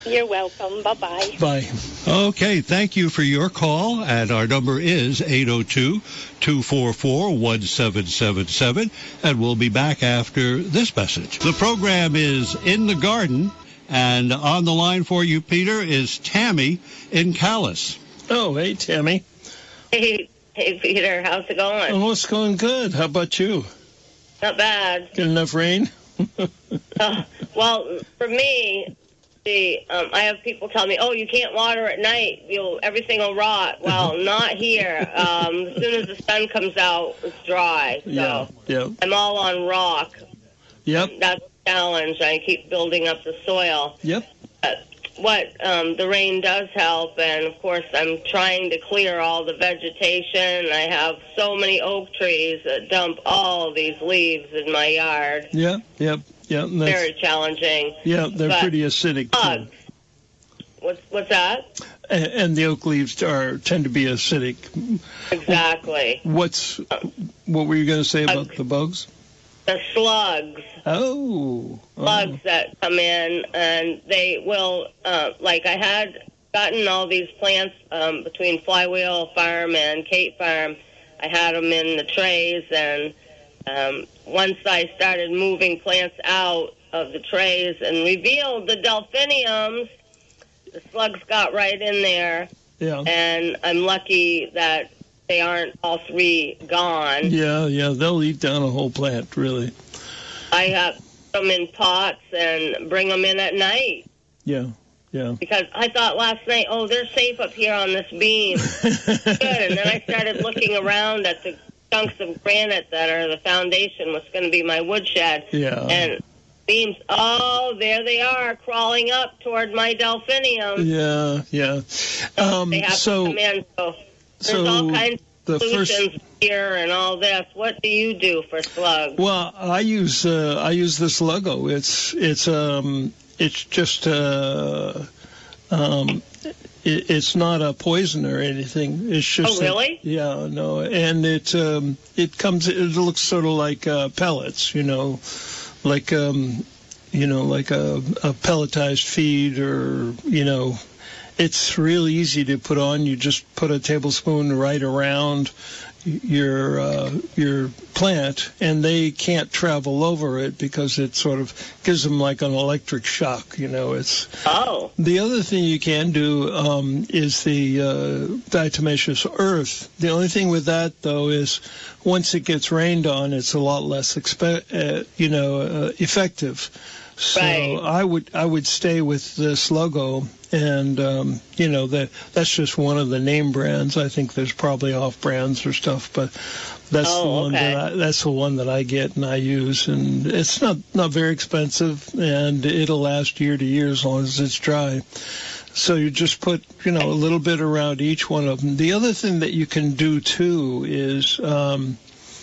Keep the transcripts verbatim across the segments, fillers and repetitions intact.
You're welcome. Bye-bye. Bye. Okay, thank you for your call, and our number is eight oh two, two four four, one seven seven seven, and we'll be back after this message. The program is In the Garden, and on the line for you, Peter, is Tammy in Calais. Oh, hey, Tammy. Hey, hey, Peter. How's it going? Oh, it's going good. How about you? Not bad. Get enough rain? uh, well, for me... See, um, I have people tell me, "Oh, you can't water at night; you'll everything will rot." Well, not here. Um, as soon as the sun comes out, it's dry. So yeah, yeah. I'm all on rock. Yep. That's a challenge. I keep building up the soil. Yep. Uh, what um, the rain does help, and of course, I'm trying to clear all the vegetation. I have so many oak trees that dump all these leaves in my yard. Yeah. Yep. Yeah, very challenging. Yeah, they're but pretty acidic bugs. too. What's what's that? And, and the oak leaves are tend to be acidic. Exactly. What's what were you going to say about bugs. the bugs? The slugs. Oh. Slugs oh. that come in, and they will, uh, like I had gotten all these plants um, between Flywheel Farm and Kate Farm. I had them in the trays, and um, once I started moving plants out of the trays and revealed the delphiniums, the slugs got right in there. Yeah. And I'm lucky that they aren't all three gone. Yeah, yeah, they'll eat down a whole plant, really. I have them in pots and bring them in at night. Yeah, yeah. Because I thought last night, oh, they're safe up here on this beam. Good. And then I started looking around at the chunks of granite that are the foundation, what's going to be my woodshed. Yeah. And beams, oh, there they are, crawling up toward my delphinium. Yeah, yeah. So um, they have so, to come in. So there's so all kinds the of solutions first, here and all this. What do you do for slugs? Well, I use uh, I use this Luggo. It's it's um it's just uh um. It, it's not a poison or anything. It's just oh, really? A, yeah, no, and it um, it comes. It looks sort of like uh, pellets, you know, like um, you know, like a, a pelletized feed, or you know, it's really easy to put on. You just put a tablespoon right around your uh, your plant, and they can't travel over it because it sort of gives them like an electric shock. You know, it's. Oh. The other thing you can do um, is the uh, diatomaceous earth. The only thing with that though is once it gets rained on, it's a lot less expe- uh, you know uh, effective. So right. I would I would stay with this Luggo, and um, you know that that's just one of the name brands. I think there's probably off brands or stuff, but that's oh, the one okay. that I, that's the one that I get and I use, and it's not not very expensive, and it'll last year to year as long as it's dry. So you just put you know a little bit around each one of them. The other thing that you can do too is. Um,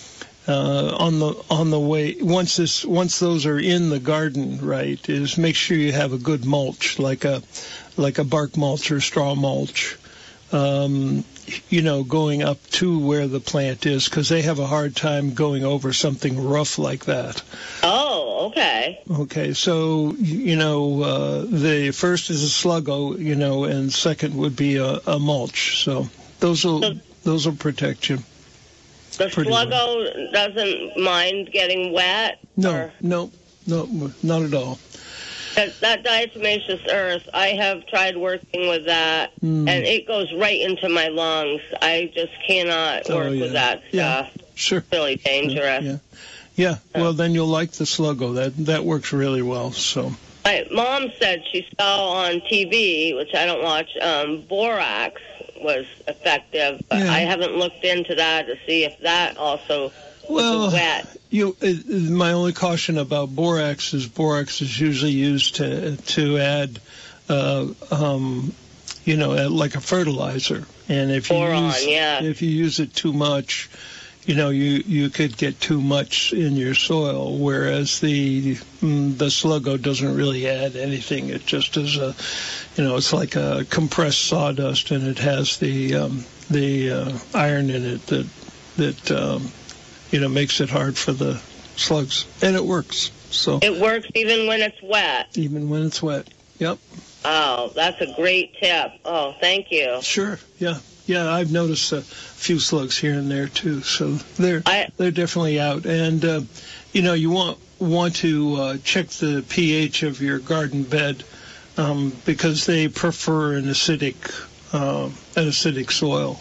Uh, on the on the way once this once those are in the garden, right, is make sure you have a good mulch, like a like a bark mulch or straw mulch, um, you know, going up to where the plant is, because they have a hard time going over something rough like that. Oh, okay. Okay, so you know, uh, the first is a Sluggo, you know, and second would be a, a mulch. So those will So, those will protect you. The Pretty Sluggo well. doesn't mind getting wet? No, or? no, no, not at all. That, that diatomaceous earth, I have tried working with that, Mm. and it goes right into my lungs. I just cannot Oh, work yeah. with that Yeah. stuff. Sure. It's really dangerous. Yeah. Yeah. Well, then you'll like the Sluggo. That that works really well. So. My mom said she saw on T V, which I don't watch, um, borax was effective, but Yeah. I haven't looked into that to see if that also Well, was wet. you. Uh, my only caution about borax is borax is usually used to to add, uh, um, you know, uh, like a fertilizer. And if you Boron, use yeah. if you use it too much, you know, you, you could get too much in your soil, whereas the mm, the Sluggo doesn't really add anything. It just is a, you know, it's like a compressed sawdust, and it has the um, the uh, iron in it that that um, you know makes it hard for the slugs, and it works. So It works even when it's wet. even when it's wet. Yep. Oh, that's a great tip. Oh, thank you. Sure. Yeah. Yeah, I've noticed a few slugs here and there too, so they're I, they're definitely out. And uh, you know, you want want to uh, check the pH of your garden bed um, because they prefer an acidic uh, an acidic soil.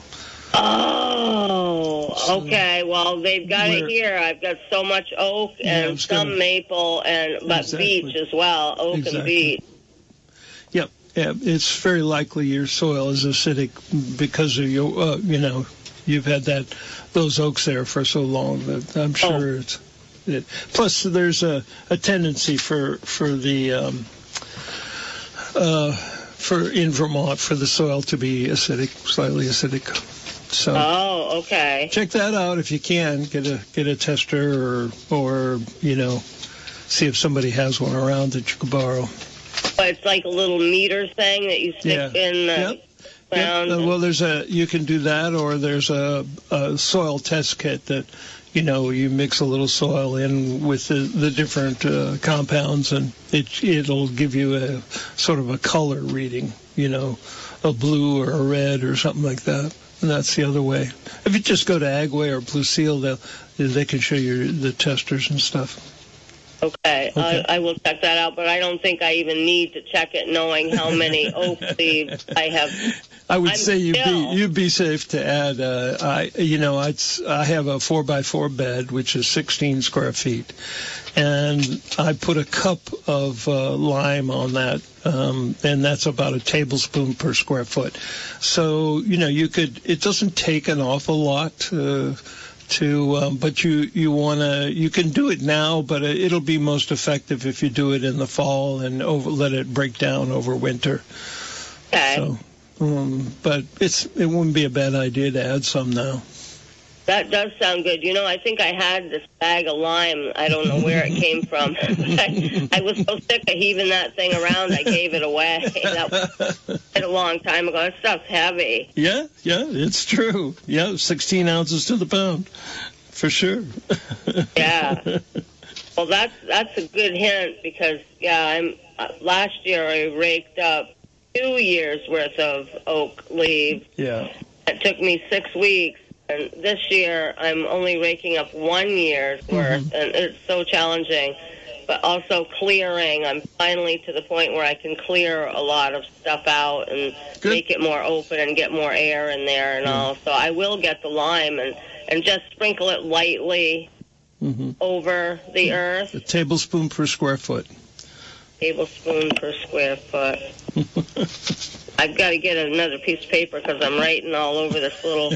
Oh, So okay. Well, they've got where- it here. I've got so much oak Yeah, I and was some gonna- maple and but Exactly. beech as well. Oak and Exactly. beech. Yep. Yeah, it's very likely your soil is acidic because of your, uh, you know, you've had that those oaks there for so long that I'm sure Oh. it's. It, plus, there's a, a tendency for for the um, uh, for in Vermont for the soil to be acidic, slightly acidic. So Oh, okay. check that out if you can. Get a get a tester or or you know, see if somebody has one around that you could borrow. But it's like a little meter thing that you stick Yeah. in the Yep. ground. Yep. Uh, well, there's a you can do that, or there's a, a soil test kit that, you know, you mix a little soil in with the, the different uh, compounds, and it it'll give you a sort of a color reading, you know, a blue or a red or something like that. And that's the other way. If you just go to Agway or Blue Seal, they they can show you the testers and stuff. Okay, Okay. I, I will check that out, but I don't think I even need to check it knowing how many oak leaves I have. I would I'm say you'd still- be you'd be safe to add. Uh, I you know I'd, s- I have a four by four bed which is sixteen square feet, and I put a cup of uh, lime on that, um, and that's about a tablespoon per square foot. So you know you could. It doesn't take an awful lot. Uh, to um, but you you want to you can do it now, but it'll be most effective if you do it in the fall and over, let it break down over winter. Okay, So, um, but it's it wouldn't be a bad idea to add some now. that does sound good. You know, I think I had this bag of lime. I don't know where it came from. I, I was so sick of heaving that thing around, I gave it away. That was a long time ago. That stuff's heavy. Yeah, yeah, it's true. Yeah, sixteen ounces to the pound, for sure. Yeah. Well, that's that's a good hint because yeah, I'm uh, last year I raked up two years worth of oak leaves. Yeah. It took me six weeks, and this year I'm only raking up one year's worth, Mhm. and it's so challenging. But also clearing, I'm finally to the point where I can clear a lot of stuff out and Good. make it more open and get more air in there and Yeah. all. So I will get the lime and, and just sprinkle it lightly hmm over the earth. A tablespoon per square foot. Tablespoon per square foot. I've got to get another piece of paper because I'm writing all over this little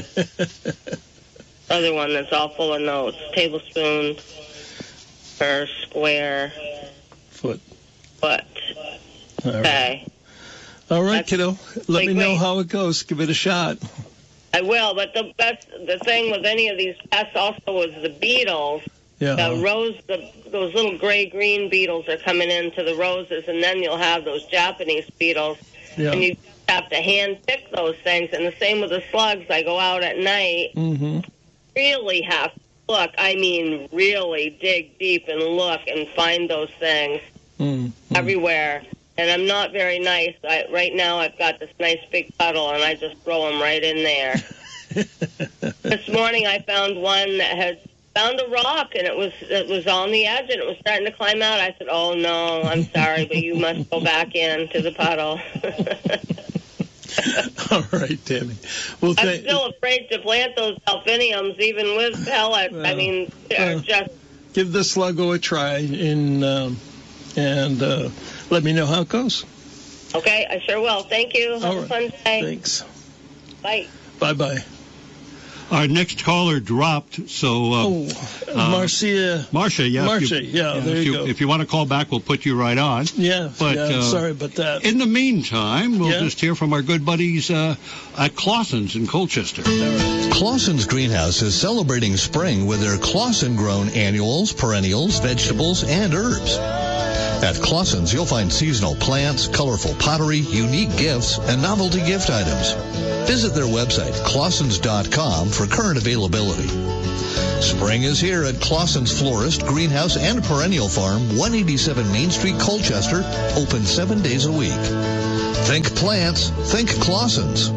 other one that's all full of notes. Tablespoon per square Foot. foot. All right. Okay. All right, That's kiddo. Let me like know great. how it goes. Give it a shot. I will, but the best, the thing with any of these pests also is the beetles. Yeah. The rose, the, those little gray-green beetles are coming into the roses, and then you'll have those Japanese beetles. Yeah. And you have to hand pick those things. And the same with the slugs. I go out at night, Mm-hmm. really have to look. I mean, really dig deep and look and find those things Mm-hmm. everywhere. And I'm not very nice. I, right now I've got this nice big puddle, and I just throw them right in there. This morning I found one that had found a rock, and it was it was on the edge, and it was starting to climb out. I said, oh, no, I'm sorry, but you must go back into the puddle. All right, Tammy. Well, I'm th- still afraid to plant those delphiniums, even with pellets. I Well, mean, they're well. just... give the sluggo a try and um, and uh, let me know how it goes. Okay, I sure will. Thank you. Have All a right. fun day. Thanks. Bye. Bye bye. Our next caller dropped, so uh, Oh, Marcia. Marcia, yeah, if Marcia, yeah, there if you you go. If you want to call back, we'll put you right on. Yeah, But, yeah. uh, sorry about that. In the meantime, we'll Yeah. just hear from our good buddies uh, at Clausen's in Colchester. All right. Clausen's Greenhouse is celebrating spring with their Clausen-grown annuals, perennials, vegetables, and herbs. At Clausen's, you'll find seasonal plants, colorful pottery, unique gifts, and novelty gift items. Visit their website, clausens dot com, for current availability. Spring is here at Clausen's Florist, Greenhouse, and Perennial Farm, one eighty-seven Main Street, Colchester, open seven days a week. Think plants, think Clausen's.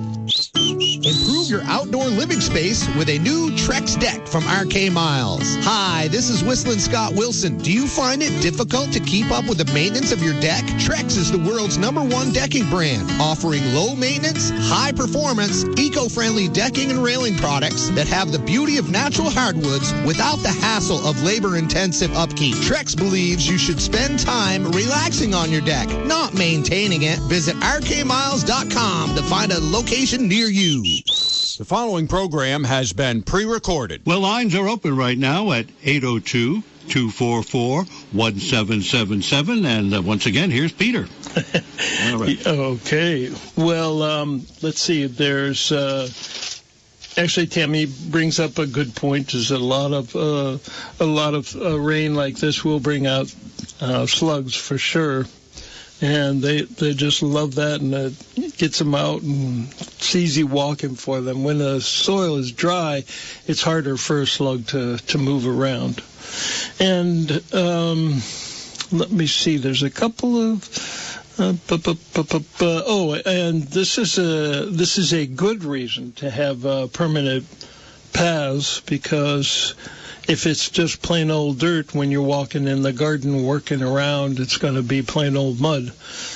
Improve your outdoor living space with a new Trex deck from R K Miles. Hi, this is Whistling Scott Wilson. Do you find it difficult to keep up with the maintenance of your deck? Trex is the world's number one decking brand, offering low maintenance, high performance, eco-friendly decking and railing products that have the beauty of natural hardwoods without the hassle of labor-intensive upkeep. Trex believes you should spend time relaxing on your deck, not maintaining it. Visit R K miles dot com to find a location near you. The following program has been pre-recorded. Well, lines are open right now at eight oh two, two four four, one seven seven seven. And uh, once again, here's Peter. All right. Okay. Well, um, let's see. There's uh, actually Tammy brings up a good point. There's a lot of uh, a lot of uh, rain like this will bring out uh, slugs for sure. And they they just love that, and it gets them out, and it's easy walking for them. When the soil is dry, it's harder for a slug to, to move around. And um, let me see, there's a couple of uh, bu- bu- bu- bu- bu- oh, and this is a this is a good reason to have uh, permanent paths, because if it's just plain old dirt, when you're walking in the garden working around, it's going to be plain old mud.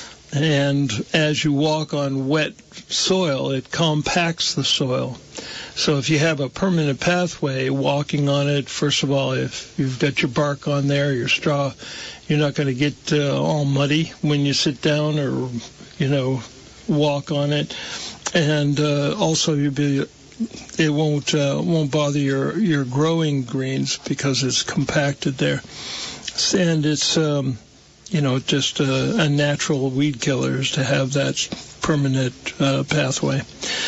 And as you walk on wet soil, it compacts the soil. So if you have a permanent pathway, walking on it, first of all, if you've got your bark on there, your straw, you're not going to get uh, all muddy when you sit down or, you know, walk on it. And uh, also you'll be... It won't uh, won't bother your, your growing greens because it's compacted there, and it's um, you know just a, a natural weed killer is to have that permanent uh, pathway.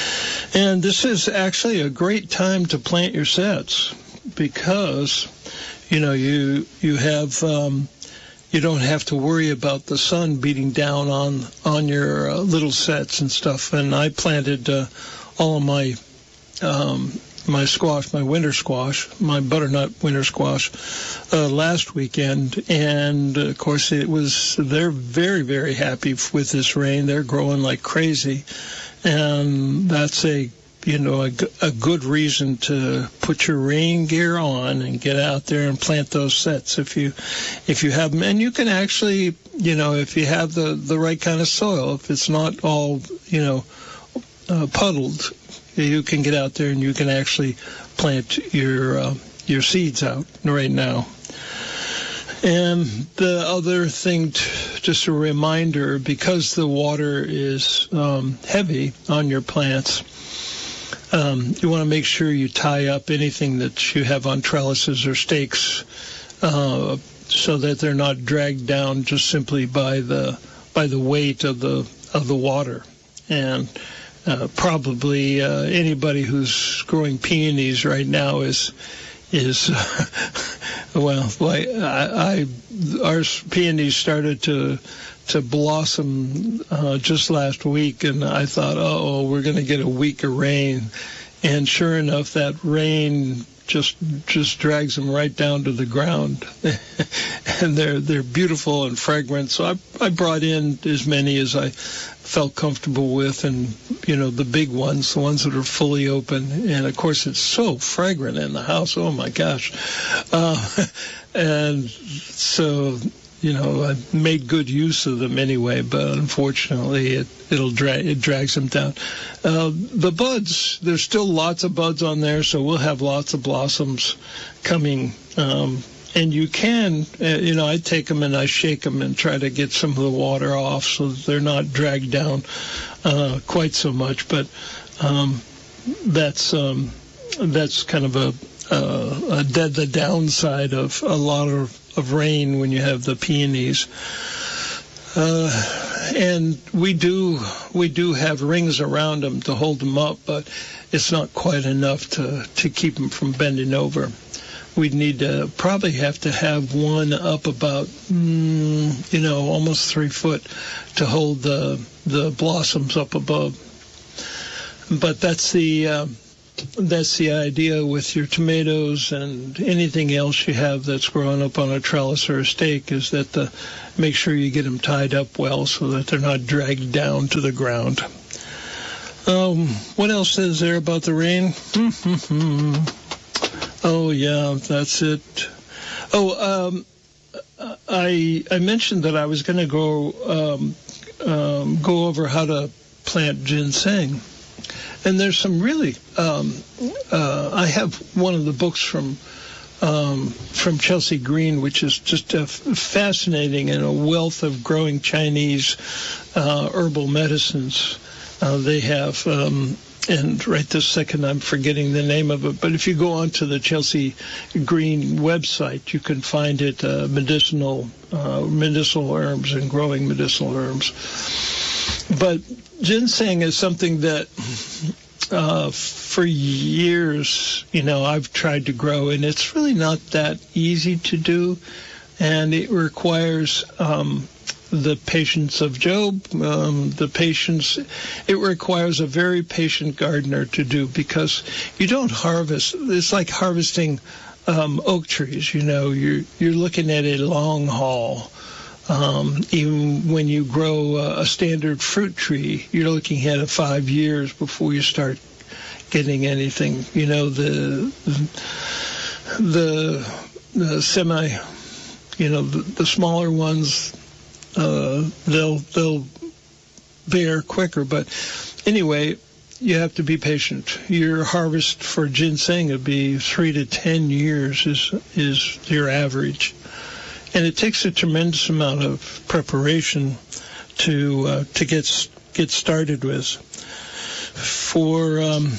And this is actually a great time to plant your sets, because you know you you have um, you don't have to worry about the sun beating down on on your uh, little sets and stuff. And I planted uh, all of my Um, my squash, my winter squash, my butternut winter squash, uh, last weekend, and uh, of course it was. They're very, very happy with this rain. They're growing like crazy, and that's a you know a, a good reason to put your rain gear on and get out there and plant those sets if you if you have them. And you can actually you know if you have the the right kind of soil, if it's not all you know uh, puddled, you can get out there and you can actually plant your uh, your seeds out right now. And the other thing, t- just a reminder, because the water is um, heavy on your plants, um, you want to make sure you tie up anything that you have on trellises or stakes, uh, so that they're not dragged down just simply by the by the weight of the of the water. And Uh, probably uh, anybody who's growing peonies right now is is uh, well, like I, I our peonies started to to blossom uh, just last week, and I thought, oh, we're going to get a week of rain, and sure enough, that rain just just drags them right down to the ground, and they're they're beautiful and fragrant. So I I brought in as many as I felt comfortable with, and you know the big ones, the ones that are fully open, and of course it's so fragrant in the house. Oh my gosh! Uh, and so you know I made good use of them anyway, but unfortunately it it'll drag it drags them down. Uh, the buds, there's still lots of buds on there, so we'll have lots of blossoms coming. Um, And you can, uh, you know, I take them and I shake them and try to get some of the water off so that they're not dragged down uh, quite so much. But um, that's um, that's kind of a, a, a dead, the downside of a lot of, of rain when you have the peonies. Uh, and we do we do have rings around them to hold them up, but it's not quite enough to, to keep them from bending over. We'd need to probably have to have one up about, mm, you know, almost three foot to hold the the blossoms up above. But that's the uh, that's the idea with your tomatoes and anything else you have that's growing up on a trellis or a stake, is that the make sure you get them tied up well so that they're not dragged down to the ground. Um, what else is there about the rain? Oh, yeah, that's it. Oh, um, I I mentioned that I was going to go um, um, go over how to plant ginseng. And there's some really, um, uh, I have one of the books from um, from Chelsea Green, which is just uh, fascinating, and a wealth of growing Chinese uh, herbal medicines uh, they have. Um, and right this second, I'm forgetting the name of it. But if you go onto the Chelsea Green website, you can find it, uh, medicinal, uh, medicinal herbs and growing medicinal herbs. But ginseng is something that uh, for years, you know, I've tried to grow, and it's really not that easy to do, and it requires um, the patience of Job, um, the patience. It requires a very patient gardener to do, because you don't harvest. It's like harvesting um, oak trees. You know, you're you're looking at a long haul. Um, even when you grow a, a standard fruit tree, you're looking at it five years before you start getting anything. You know, the the, the semi, you know, the, the smaller ones, uh, they'll they'll bear quicker. But anyway, you have to be patient. Your harvest for ginseng would be three to ten years is is your average. And it takes a tremendous amount of preparation to uh, to get get started with. For um,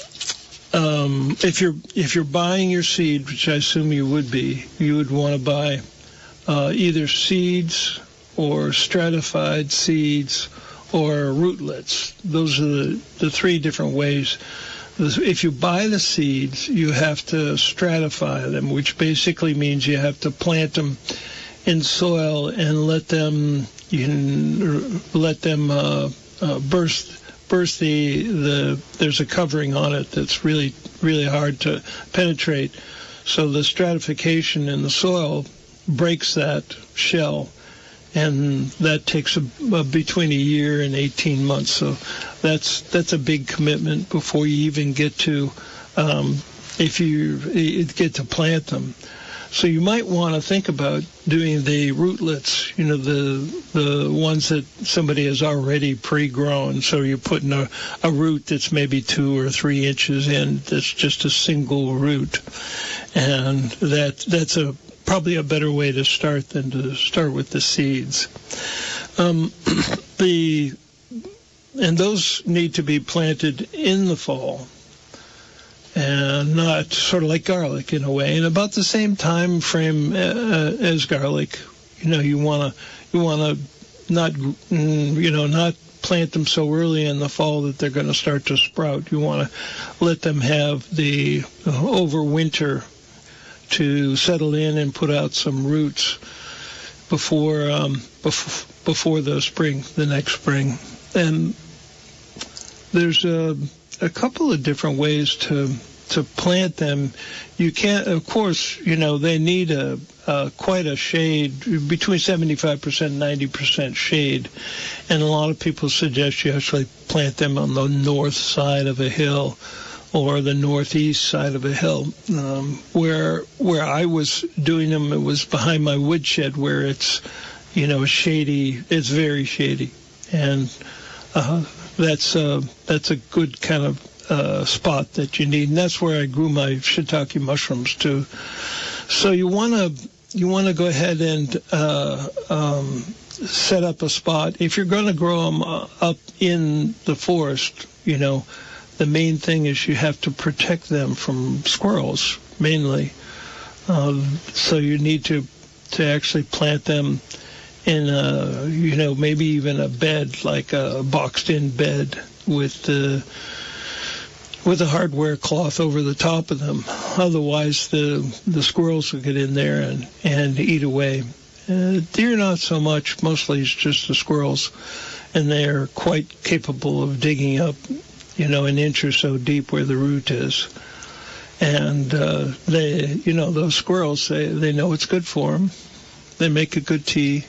um, if you're if you're buying your seed, which I assume you would be, you would want to buy uh, either seeds or stratified seeds or rootlets. Those are the, the three different ways. If you buy the seeds, you have to stratify them, which basically means you have to plant them in soil and let them you can let them uh, uh, burst burst the the. There's a covering on it that's really really hard to penetrate. So the stratification in the soil breaks that shell, and that takes a, a, between a year and eighteen months. So that's that's a big commitment before you even get to um, if you get to plant them. So you might want to think about doing the rootlets, you know, the the ones that somebody has already pre-grown. So you're putting a, a root that's maybe two or three inches in. That's just a single root, and that that's a probably a better way to start than to start with the seeds. Um, the and those need to be planted in the fall, and not sort of like garlic in a way, and about the same time frame uh, as garlic. You know, you want to you want to not you know not plant them so early in the fall that they're going to start to sprout. You want to let them have the uh, overwinter to settle in and put out some roots before um, bef- before the spring, the next spring. And there's a, a couple of different ways to to plant them. You can't, of course, you know, they need a, a quite a shade, between seventy-five percent and ninety percent shade. And a lot of people suggest you actually plant them on the north side of a hill or the northeast side of a hill. Um, where where I was doing them, it was behind my woodshed, where it's, you know, shady. It's very shady, and uh, that's uh, that's a good kind of uh, spot that you need. And that's where I grew my shiitake mushrooms too. So you want to you want to go ahead and uh, um, set up a spot. If you're going to grow them uh, up in the forest, you know, the main thing is you have to protect them from squirrels, mainly. Um, so you need to to actually plant them in a, you know, maybe even a bed, like a boxed-in bed with the with a hardware cloth over the top of them. Otherwise, the the squirrels will get in there and and eat away. Uh, deer, not so much. Mostly it's just the squirrels, and they are quite capable of digging up you know, an inch or so deep where the root is. And uh, they, you know, those squirrels, they, they know it's good for them. They make a good tea.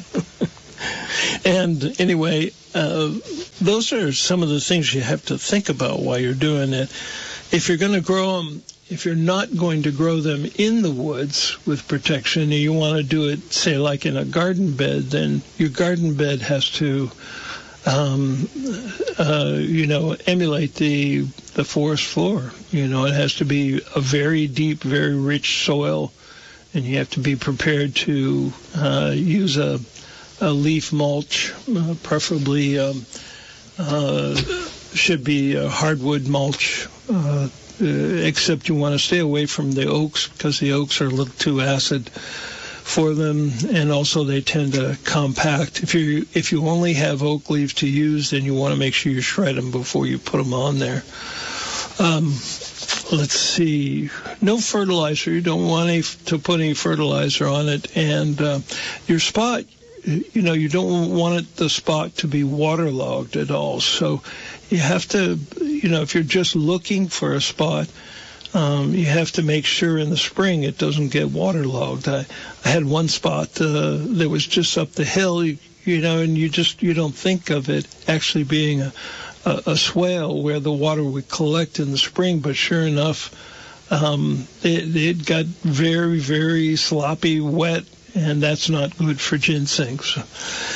And anyway, uh, those are some of the things you have to think about while you're doing it. If you're going to grow them, if you're not going to grow them in the woods with protection, and you want to do it, say, like in a garden bed, then your garden bed has to, um, uh, you know, emulate the the forest floor. You know, it has to be a very deep, very rich soil, and you have to be prepared to uh, use a, a leaf mulch, uh, preferably um, uh, should be a hardwood mulch, uh, uh, except you want to stay away from the oaks because the oaks are a little too acid for them, and also they tend to compact. If you if you only have oak leaves to use, then you want to make sure you shred them before you put them on there. Um, let's see. No fertilizer. You don't want any, to put any fertilizer on it. And uh, your spot, you know, you don't want it, the spot to be waterlogged at all. So you have to, you know, if you're just looking for a spot, um, you have to make sure in the spring it doesn't get waterlogged. I, I had one spot uh, that was just up the hill, you, you know, and you just, you don't think of it actually being a A, a swale where the water would collect in the spring, but sure enough, um, it, it got very, very sloppy, wet, and that's not good for ginseng. So,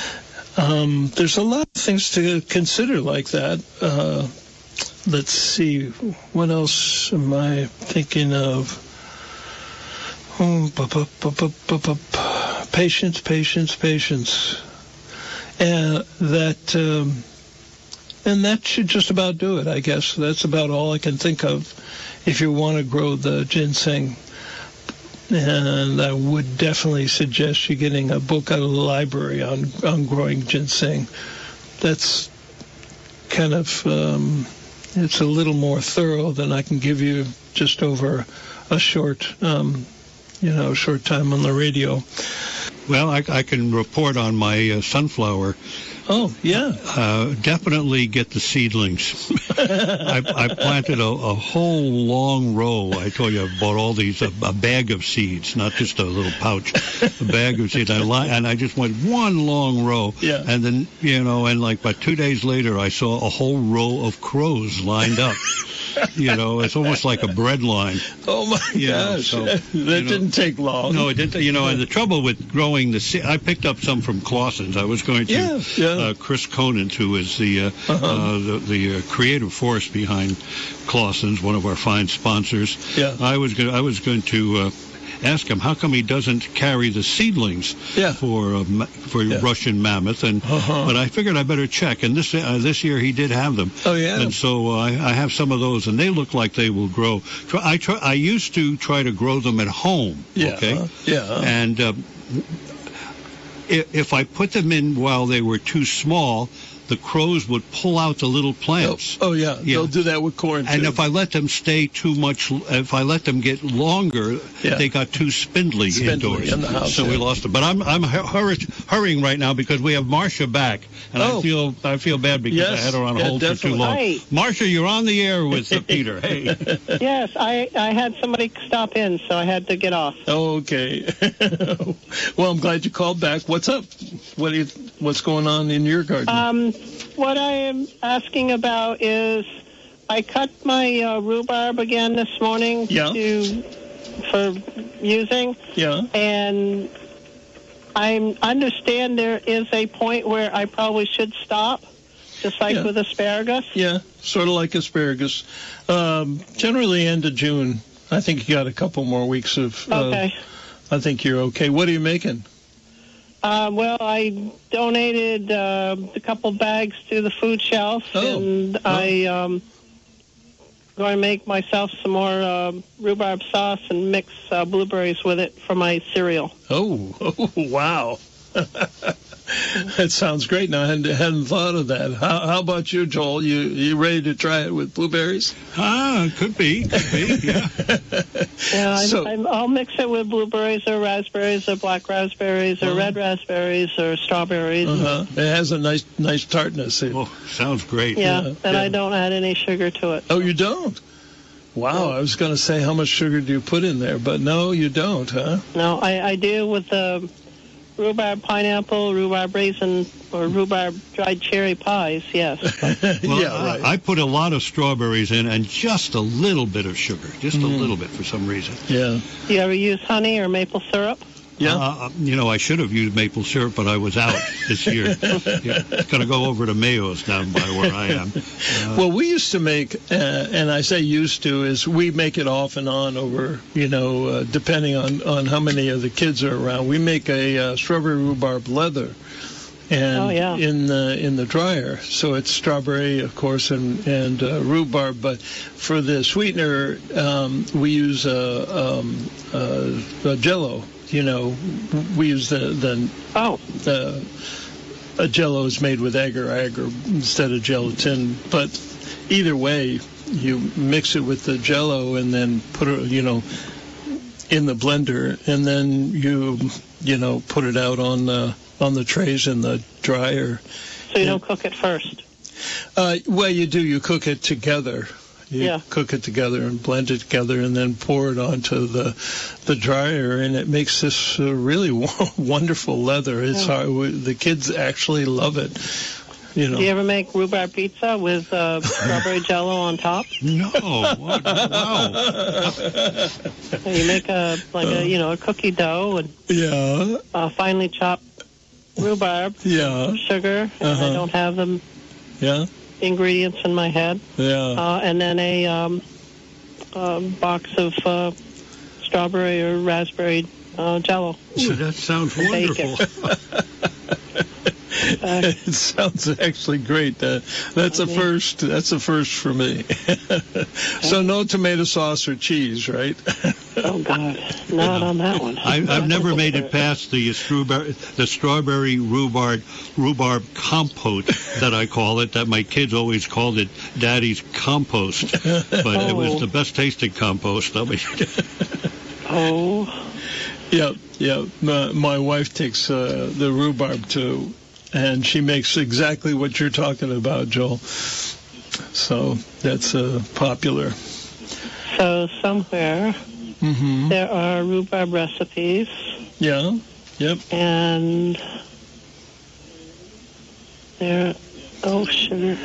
um, there's a lot of things to consider like that. Uh, let's see, what else am I thinking of? Oh, bu- bu- bu- bu- bu- bu- patience, patience, patience. And that... Um, And that should just about do it, I guess. That's about all I can think of if you want to grow the ginseng. And I would definitely suggest you getting a book out of the library on, on growing ginseng. That's kind of, um, it's a little more thorough than I can give you just over a short, um, you know, short time on the radio. Well, I, I can report on my uh, sunflower. Oh, yeah. Uh, definitely get the seedlings. I, I planted a, a whole long row. I told you I bought all these, a, a bag of seeds, not just a little pouch, a bag of seeds. I li- and I just went one long row. Yeah. And then, you know, and like about two days later, I saw a whole row of crows lined up. You know, it's almost like a bread line. Oh, my you gosh. Know, so, that you know, didn't take long. No, it didn't. You know, and the trouble with growing the seed, I picked up some from Clausen's. I was going to, yeah, yeah. Uh, Chris Conant, who is the, uh, uh-huh. uh, the, the uh, creative force behind Clausen's, one of our fine sponsors. Yeah. I was going I was going to uh, ask him how come he doesn't carry the seedlings yeah. for uh, ma- for yeah. Russian mammoth, and uh-huh. but I figured I better check. And this uh, this year he did have them. Oh yeah. And so uh, I, I have some of those, and they look like they will grow. Try, I try, I used to try to grow them at home. Yeah. Okay. Yeah. And uh, if, if I put them in while they were too small, the crows would pull out the little plants. Oh, oh yeah. yeah, they'll do that with corn too. And if I let them stay too much, if I let them get longer, yeah. they got too spindly, spindly indoors. in the house, so yeah. we lost them. But I'm I'm hurry, hurrying right now because we have Marcia back, and oh. I feel I feel bad because yes. I had her on yeah, hold definitely. for too long. Hi. Marcia, you're on the air with uh, Peter. Hey. Yes, I I had somebody stop in, so I had to get off. Oh, okay. Well, I'm glad you called back. What's up? What do you, what's going on in your garden? Um, what I am asking about is I cut my uh, rhubarb again this morning yeah. to for using. Yeah. And I understand there is a point where I probably should stop, just like yeah. with asparagus. Yeah, sort of like asparagus. Um, generally end of June. I think you got a couple more weeks of... Uh, okay. I think you're okay. What are you making? Uh, well, I donated uh, a couple bags to the food shelf, oh. and oh. I um, going to make myself some more uh, rhubarb sauce and mix uh, blueberries with it for my cereal. Oh, oh wow. That sounds great. Now, I hadn't, hadn't thought of that. How, how about you, Joel? You you ready to try it with blueberries? Ah, could be, could be, yeah. Yeah, I, So- I, I'll mix it with blueberries or raspberries or black raspberries or Uh-huh. red raspberries or strawberries. Uh-huh. It has a nice nice tartness. It- Oh, sounds great. Yeah, Yeah, and yeah. I don't add any sugar to it. Oh, you don't? Wow, I was going to say how much sugar do you put in there, but no, you don't, huh? No, I, I do with the rhubarb pineapple, rhubarb raisin, or rhubarb dried cherry pies, yes. Well, yeah, right. I, I put a lot of strawberries in and just a little bit of sugar, just a little bit for some reason. yeah. Do you ever use honey or maple syrup? Yeah. Uh, you know, I should have used maple syrup, but I was out this year. Yeah, going to go over to Mayo's down by where I am. Uh, Well, we used to make, uh, and I say used to, is we make it off and on over, you know, uh, depending on, on how many of the kids are around. We make a uh, strawberry rhubarb leather, and Oh, yeah. in the in the dryer. So it's strawberry, of course, and and uh, rhubarb. But for the sweetener, um, we use uh, um, uh, Jello. You know, we use the the Oh, the a Jello is made with agar-agar instead of gelatin. But either way, you mix it with the Jello and then put it, you know, in the blender, and then you, you know, put it out on the on the trays in the dryer. so you don't cook it first? Uh, well, you do. You cook it together. You Yeah. cook it together and blend it together, and then pour it onto the the dryer, and it makes this uh, really wonderful leather. It's Yeah. hard, the kids actually love it. You know. Do you ever make rhubarb pizza with uh, strawberry jello on top? no, what, wow. You make a like a you know a cookie dough and Yeah. uh, finely chopped rhubarb, Yeah. sugar, and Uh-huh. I don't have the Yeah. ingredients in my head, Yeah. uh, and then a um, um, box of uh, strawberry or raspberry uh, jello. Ooh, that sounds Bake wonderful. Uh, It sounds actually great. Uh, that's a Okay. first. That's a first for me. So no tomato sauce or cheese, right? oh God, not on that one. I, I've never made it past the strawberry, the strawberry rhubarb rhubarb compote that I call it. That my kids always called it Daddy's compost, but it was Oh. the best tasting compost. I mean, Oh, Yep, yep. My, my wife takes uh, the rhubarb too, and she makes exactly what you're talking about, Joel. So that's uh, popular. so somewhere Mm-hmm. there are rhubarb recipes, Yeah. Yep. and there. Oh, sugar.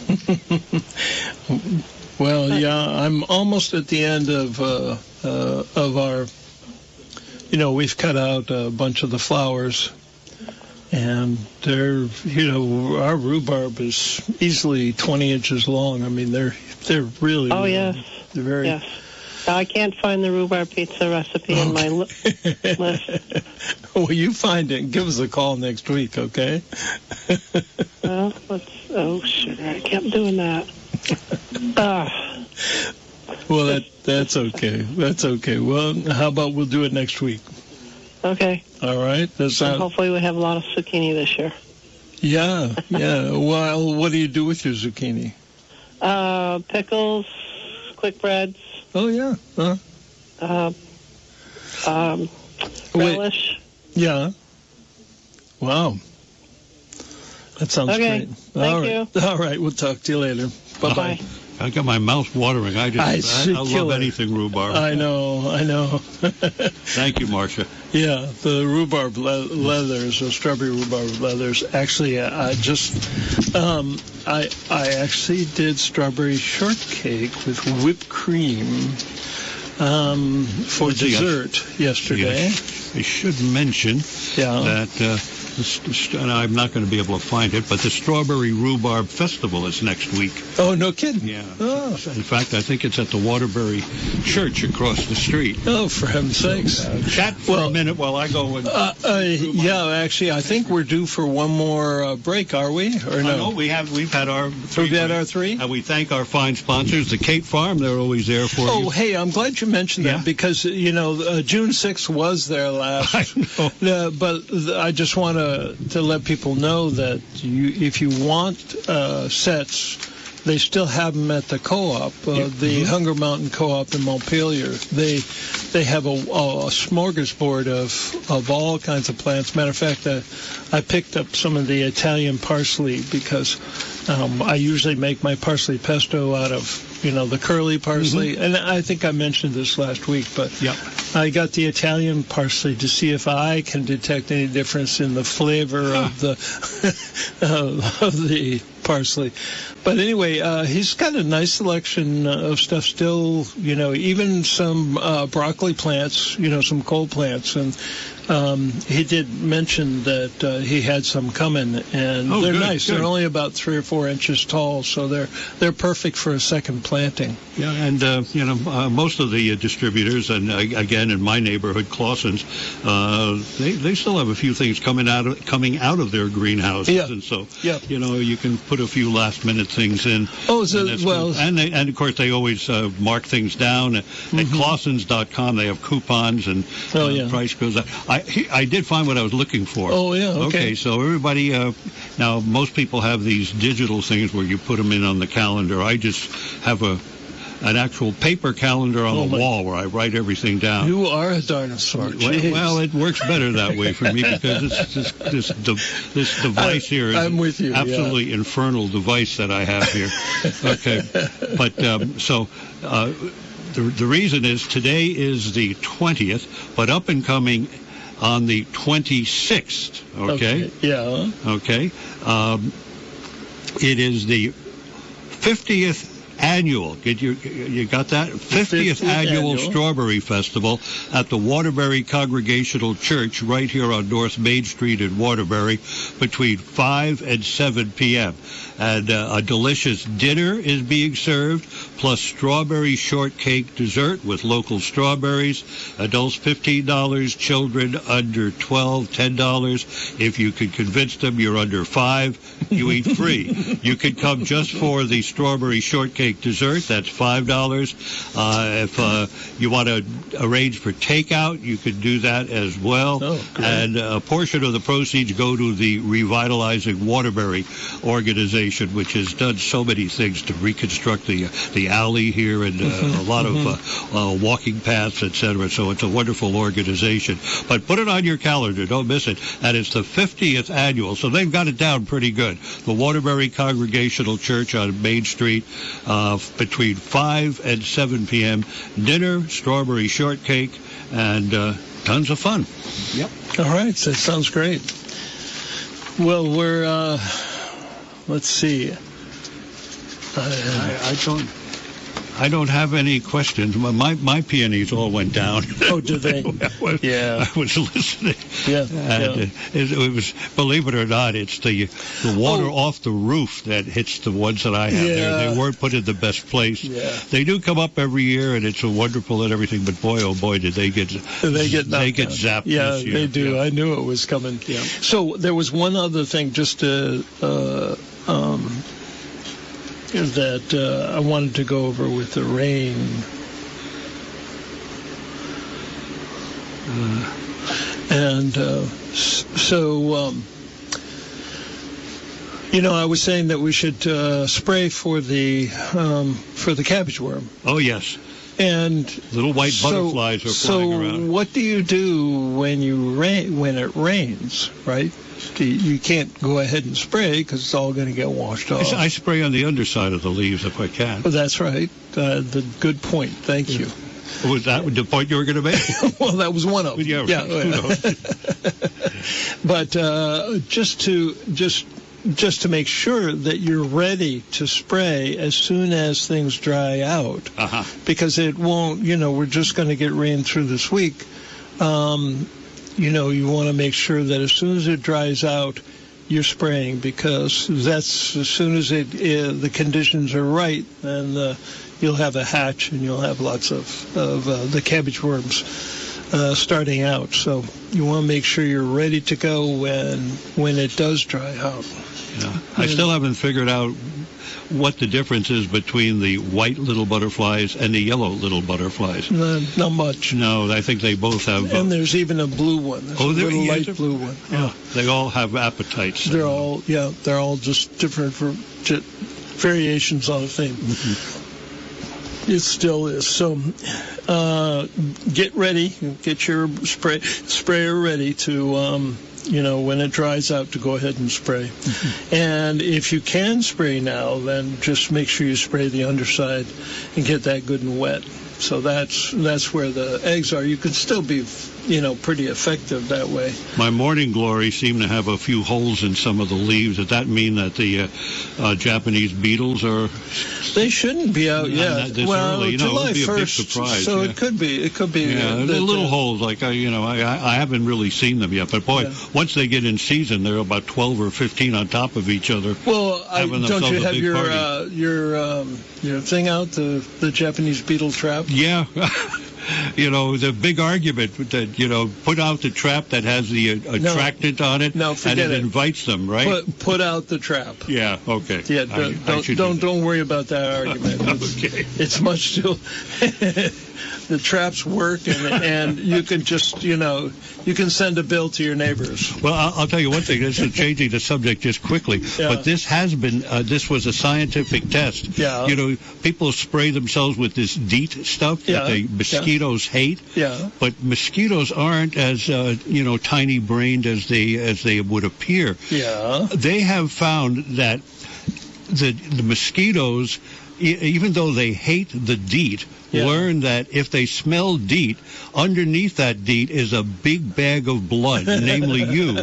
Well, yeah, I'm almost at the end of uh, uh, of our. You know, we've cut out a bunch of the flowers, and they're, you know, our rhubarb is easily twenty inches long. I mean, they're they're really. Oh, really- yes. They're very. Yes. I can't find the rhubarb pizza recipe in my li- list. Well, you find it and give us a call next week, okay? Well, let's. Oh, sugar! I kept doing that. Ah, Well, that that's okay. That's okay. Well, how about we'll do it next week? okay. All right. That's And not. hopefully we have a lot of zucchini this year. Yeah, yeah. Well, what do you do with your zucchini? Uh, pickles, quick breads, Oh yeah. Huh? uh, um, Wait. relish. Yeah. Wow. That sounds Okay. great. Thank All right. All right. We'll talk to you later. Bye bye. Bye. I got my mouth watering. I just I I, see I love killer. anything rhubarb. I know. I know. Thank you, Marcia. Yeah, the rhubarb le- leathers, the strawberry rhubarb leathers. Actually, I I just, um, I I actually did strawberry shortcake with whipped cream um, for Let's see, I- dessert yesterday. I should mention Yeah. that uh, this, this- and I'm not going to be able to find it, but the Strawberry Rhubarb Festival is next week. Oh, no kidding. Yeah. Oh, In fact, I think it's at the Waterbury Church across the street. oh, for heaven's sakes. Chat for Well, a minute while I go and. Uh, uh, yeah, actually, I think we're due for one more uh, break, are we? Or I no? know we have we've had our three We've had breaks. our three? And we thank our fine sponsors, the Cape Farm. They're always there for Oh, you. hey, I'm glad you mentioned Yeah. that because, you know, uh, June sixth was their last. I know. Uh, but th- I just want to to to let people know that you, if you want uh, sets, they still have them at the co-op, uh, Yeah. the Mhm. Hunger Mountain Co-op in Montpelier. They they have a, a smorgasbord of of all kinds of plants. Matter of fact, uh, I picked up some of the Italian parsley because um, I usually make my parsley pesto out of, you know, the curly parsley. Mm-hmm. And I think I mentioned this last week, but Yep. I got the Italian parsley to see if I can detect any difference in the flavor of the uh, of the parsley. But anyway, uh, he's got a nice selection of stuff still, you know, even some uh, broccoli plants, you know, some cold plants. And um, he did mention that uh, he had some coming, and Oh, they're good, nice. good. They're only about three or four inches tall, so they're they're perfect for a second planting. Yeah, and uh, you know, uh, most of the uh, distributors, and uh, again in my neighborhood, Clausen's, uh, they they still have a few things coming out of coming out of their greenhouses, Yeah. and so Yeah. you know, you can put a few last minute things in. Oh, so, and that's well, good. and they, and of course they always uh, mark things down at, at Clausen's dot com. They have coupons and Mm-hmm. Oh, uh, yeah. price goes up. I he, I did find what I was looking for. Oh, yeah, okay. Okay, so everybody uh, now most people have these digital things where you put them in on the calendar. I just have a an actual paper calendar on Oh, the my- wall where I write everything down. You are a dinosaur. Well, Jeez. well, it works better that way for me because this this this, de- this device I- here is I'm with you, yeah. absolutely infernal device that I have here. Okay, but um, so uh, the the reason is today is the twentieth, but up and coming on the twenty-sixth. Okay, Yeah. okay. Um, it is the fiftieth annual. Get you you got that? fiftieth fiftieth annual, annual. Strawberry Festival at the Waterbury Congregational Church right here on North Main Street in Waterbury between five and seven p.m. And uh, a delicious dinner is being served, plus strawberry shortcake dessert with local strawberries. Adults fifteen dollars, children under twelve, ten dollars. If you can convince them you're under five, you eat free. You can come just for the strawberry shortcake dessert. That's five dollars. Uh, if uh, you want to arrange for takeout, you can do that as well. Oh, great. And a portion of the proceeds go to the Revitalizing Waterbury organization, which has done so many things to reconstruct the the alley here and uh, a lot of uh, uh, walking paths, et cetera. So it's a wonderful organization. But put it on your calendar. Don't miss it. And it's the fiftieth annual. So they've got it down pretty good. The Waterbury Congregational Church on Main Street uh, between five and seven p.m. Dinner, strawberry shortcake, and uh, tons of fun. Yep. All right. That sounds great. Well, we're, uh, let's see. Uh, I, I don't. I don't have any questions. My my, my peonies all went down. Oh, did they? I was, Yeah. I was listening. Yeah, And yeah. uh, it, it was, believe it or not, it's the the water Oh. off the roof that hits the ones that I have Yeah. there. They weren't put in the best place. Yeah. They do come up every year, and it's a wonderful and everything. But boy, oh boy, did they get They get they knocked get out. zapped Yeah, this year. they do. Yeah. I knew it was coming. Yeah. So there was one other thing just to, uh, um, that uh, I wanted to go over with the rain. Uh, and uh, s- so, um, you know, I was saying that we should uh, spray for the um, for the cabbage worm. Oh yes, And little white so, butterflies are so flying around. what do you do when you rain when it rains, right? Do you, you can't go ahead and spray because it's all going to get washed off. I spray on the underside of the leaves if I can. Oh, that's right. Uh, the good point. Thank you. Was that the point you were going to make? Well, that was one of them. Yeah, yeah. who knows? But uh, just to just just to make sure that you're ready to spray as soon as things dry out, Uh-huh. because it won't. You know, we're just going to get rain through this week. Um, you know, you want to make sure that as soon as it dries out, you're spraying, because that's as soon as it uh, the conditions are right, then uh, you'll have a hatch and you'll have lots of of uh, the cabbage worms uh, starting out. So you want to make sure you're ready to go when when it does dry out. Yeah. I still haven't figured out what the difference is between the white little butterflies and the yellow little butterflies. No, not much. No, I think they both have. And uh, there's even a blue one. There's oh, a there little is light a- blue one. Yeah, they all have appetites. They're all, yeah, they're all just different for, j- variations on a theme. Mm-hmm. It still is. So, uh, get ready. Get your spray sprayer ready to, um, you know, when it dries out, to go ahead and spray. Mm-hmm. And if you can spray now, then just make sure you spray the underside and get that good and wet. So that's that's where the eggs are. You can still be, you know, pretty effective that way. My morning glory seem to have a few holes in some of the leaves. Does that mean that the uh, uh, Japanese beetles are? They shouldn't be out Yeah, yet. this well, early. You know, it July would be a big first, surprise, so yeah. it could be. It could be. Yeah, uh, the that, little uh, holes. Like I, you know, I I haven't really seen them yet. But boy, Yeah. once they get in season, they're about twelve or fifteen on top of each other. Well, I, having don't themselves you a have big your party. uh, your um, your thing out, the the Japanese beetle trap? Yeah. You know, the big argument that, you know, put out the trap that has the uh, attractant on it, No, and forget it, it. invites them, right? Put put out the trap. yeah, okay. Yeah, I- don't I don't should don't, do don't worry about that argument. It's, Okay. it's much too. The traps work, and and you can just, you know, you can send a bill to your neighbors. Well, I'll, I'll tell you one thing. This is changing the subject just quickly, Yeah. but this has been, uh, this was a scientific test. Yeah. You know, people spray themselves with this DEET stuff Yeah. that the mosquitoes hate. Yeah. But mosquitoes aren't as, uh, you know, tiny-brained as they as they would appear. Yeah. They have found that the the mosquitoes, e- even though they hate the DEET, Yeah. learn that if they smell DEET, underneath that DEET is a big bag of blood, namely you.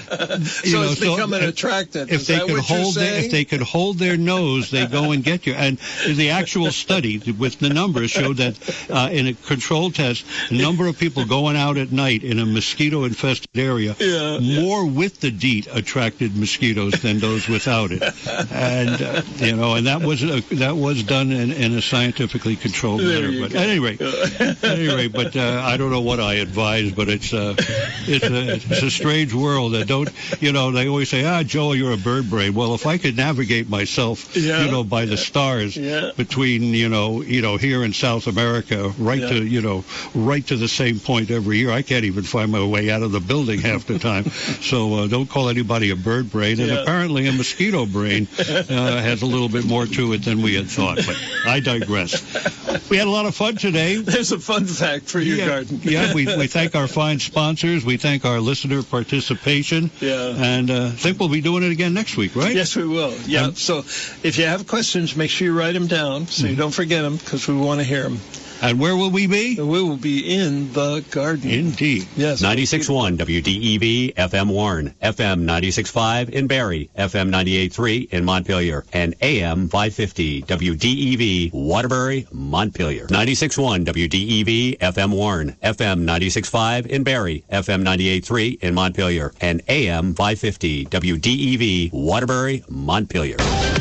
So it's become an attractant. If Is they that could what you're hold their, saying? if they could hold their nose, they go and get you. And the actual study with the numbers showed that uh, in a controlled test, the number of people going out at night in a mosquito-infested area, Yeah, more with the DEET attracted mosquitoes than those without it. And uh, you know, and that was a, that was done in, in a scientifically controlled There manner. you But go. at any rate, at any rate, but uh, I don't know what I advise, but it's uh, it's a it's a strange world. That don't you know? They always say, ah, Joe, you're a bird brain. Well, if I could navigate myself, Yeah. you know, by the stars Yeah. between you know you know here in South America, right Yeah. to you know right to the same point every year, I can't even find my way out of the building half the time. So uh, don't call anybody a bird brain. And Yeah. apparently a mosquito brain uh, has a little bit more to it than we had thought. But I digress. We had a lot of fun today. There's a fun fact for your yeah, garden. yeah, we, we thank our fine sponsors. We thank our listener participation. Yeah. And uh, think we'll be doing it again next week, right? Yes, we will. Yeah. Um, So if you have questions, make sure you write them down so you don't forget them, because we want to hear them. And where will we be? We will be in the garden. Indeed. Yes. ninety-six point one W D E V F M Warren, F M ninety-six point five in Barrie, F M ninety-eight point three in Montpelier, and A M five fifty W D E V Waterbury, Montpelier. ninety-six point one W D E V F M Warren, F M ninety-six point five in Barrie, F M ninety-eight point three in Montpelier, and A M five fifty W D E V Waterbury, Montpelier.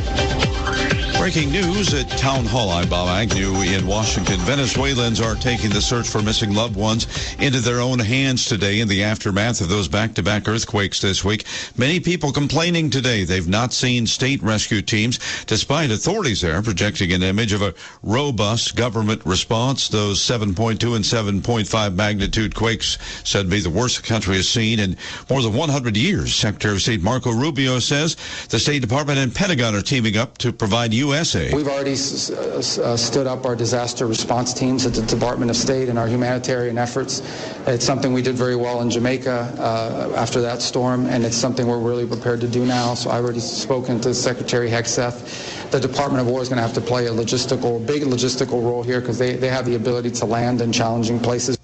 Breaking news at Town Hall. I'm Bob Agnew in Washington. Venezuelans are taking the search for missing loved ones into their own hands today in the aftermath of those back-to-back earthquakes this week. Many people complaining today they've not seen state rescue teams, despite authorities there projecting an image of a robust government response. Those seven point two and seven point five magnitude quakes said to be the worst the country has seen in more than one hundred years. Secretary of State Marco Rubio says the State Department and Pentagon are teaming up to provide U S aid. We've already s- s- uh, stood up our disaster response teams at the Department of State and our humanitarian efforts. It's something we did very well in Jamaica uh, after that storm, and it's something we're really prepared to do now. So I've already spoken to Secretary Hegseth. The Department of War is going to have to play a logistical, big logistical role here because they, they have the ability to land in challenging places.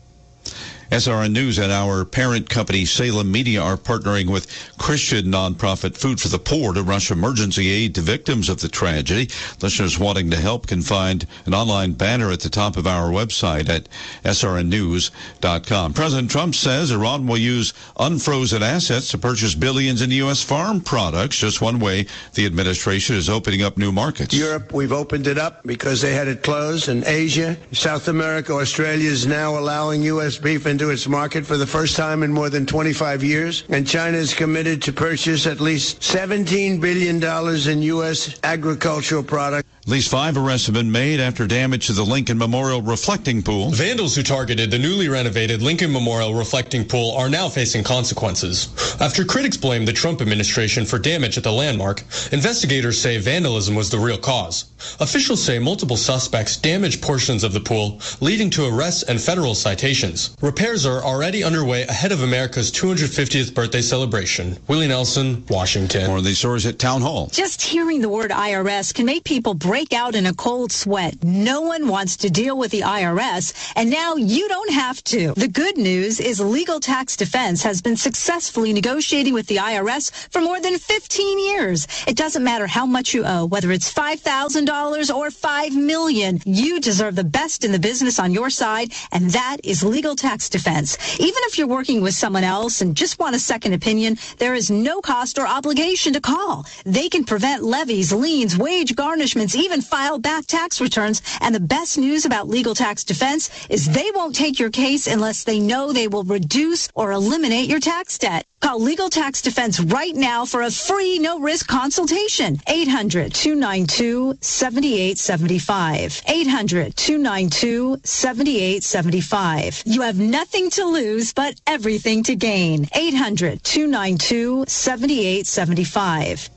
S R N News and our parent company Salem Media are partnering with Christian nonprofit Food for the Poor to rush emergency aid to victims of the tragedy. Listeners wanting to help can find an online banner at the top of our website at S R N news dot com. President Trump says Iran will use unfrozen assets to purchase billions in U S farm products. Just one way the administration is opening up new markets. Europe, we've opened it up because they had it closed. And Asia, South America, Australia is now allowing U S beef and into its market for the first time in more than twenty-five years, and China is committed to purchase at least seventeen billion dollars in U S agricultural products. At least five arrests have been made after damage to the Lincoln Memorial reflecting pool. Vandals who targeted the newly renovated Lincoln Memorial reflecting pool are now facing consequences. After critics blame the Trump administration for damage at the landmark, investigators say vandalism was the real cause. Officials say multiple suspects damaged portions of the pool, leading to arrests and federal citations. Repairs are already underway ahead of America's two hundred fiftieth birthday celebration. Willie Nelson, Washington. More of these stories at Town Hall. Just hearing the word I R S can make people break out in a cold sweat. No one wants to deal with the I R S, and now you don't have to. The good news is Legal Tax Defense has been successfully negotiating with the I R S for more than fifteen years. It doesn't matter how much you owe, whether it's five thousand dollars or five million dollars. You deserve the best in the business on your side, and that is Legal Tax Defense. Even if you're working with someone else and just want a second opinion, there is no cost or obligation to call. They can prevent levies, liens, wage garnishments, even file back tax returns. And the best news about Legal Tax Defense is they won't take your case unless they know they will reduce or eliminate your tax debt. Call Legal Tax Defense right now for a free, no-risk consultation. eight hundred, two nine two, seven eight seven five. eight hundred, two nine two, seven eight seven five. You have nothing to lose, but everything to gain. eight hundred, two nine two, seven eight seven five.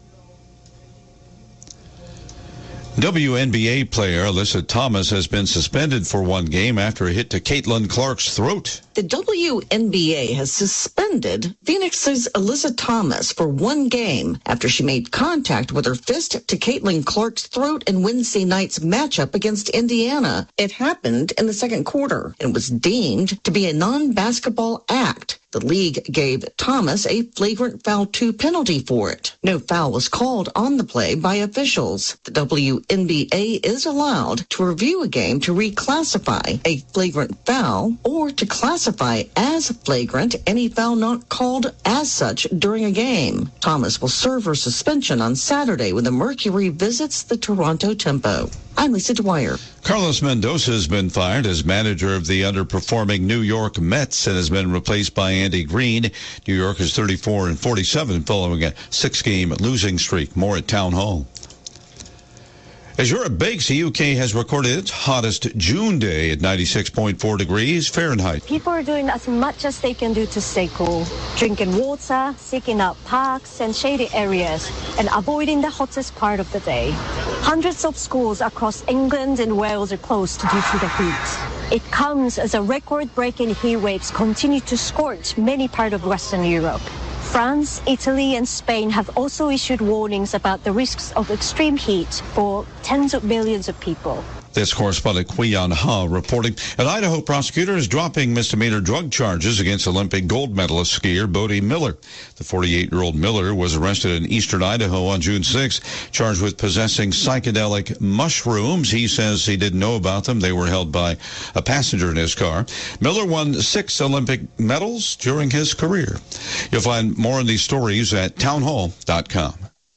W N B A player Alyssa Thomas has been suspended for one game after a hit to Caitlin Clark's throat. The W N B A has suspended Phoenix's Alyssa Thomas for one game after she made contact with her fist to Caitlin Clark's throat in Wednesday night's matchup against Indiana. It happened in the second quarter and was deemed to be a non-basketball act. The league gave Thomas a flagrant foul two penalty for it. No foul was called on the play by officials. The W N B A is allowed to review a game to reclassify a flagrant foul or to classify as flagrant any foul not called as such during a game. Thomas will serve her suspension on Saturday when the Mercury visits the Toronto Tempo. I'm Lisa Dwyer. Carlos Mendoza has been fired as manager of the underperforming New York Mets and has been replaced by Andy Green. New York is thirty-four and forty-seven following a six-game losing streak. More at Town Hall. As Europe bakes, the U K has recorded its hottest June day at ninety-six point four degrees Fahrenheit. People are doing as much as they can do to stay cool, drinking water, seeking out parks and shady areas, and avoiding the hottest part of the day. Hundreds of schools across England and Wales are closed due to the heat. It comes as a record-breaking heat waves continue to scorch many parts of Western Europe. France, Italy, and Spain have also issued warnings about the risks of extreme heat for tens of millions of people. This correspondent Quian Ha reporting. An Idaho prosecutor is dropping misdemeanor drug charges against Olympic gold medalist skier Bodie Miller. The forty-eight-year-old Miller was arrested in eastern Idaho on June sixth, charged with possessing psychedelic mushrooms. He says he didn't know about them. They were held by a passenger in his car. Miller won six Olympic medals during his career. You'll find more on these stories at town hall dot com.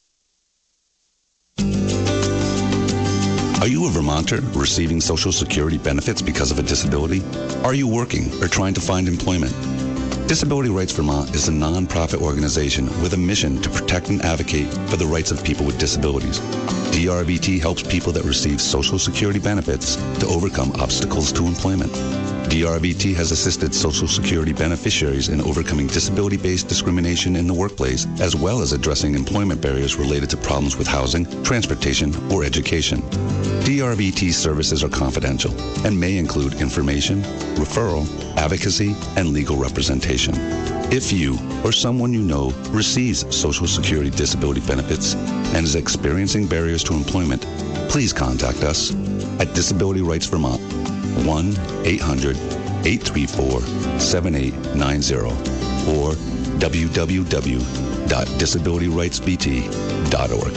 Are you a Vermonter receiving Social Security benefits because of a disability? Are you working or trying to find employment? Disability Rights Vermont is a non-profit organization with a mission to protect and advocate for the rights of people with disabilities. D R V T helps people that receive Social Security benefits to overcome obstacles to employment. D R V T has assisted Social Security beneficiaries in overcoming disability-based discrimination in the workplace, as well as addressing employment barriers related to problems with housing, transportation, or education. D R V T services are confidential and may include information, referral, advocacy, and legal representation. If you or someone you know receives Social Security disability benefits and is experiencing barriers to employment, please contact us at Disability Rights Vermont, one eight hundred, eight three four, seven eight nine zero, or w w w dot disability rights v t dot org.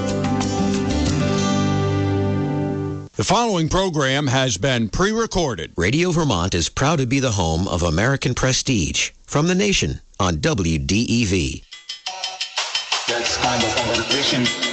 The following program has been pre-recorded. Radio Vermont is proud to be the home of American Prestige from the nation on W D E V. That's kind of our vision.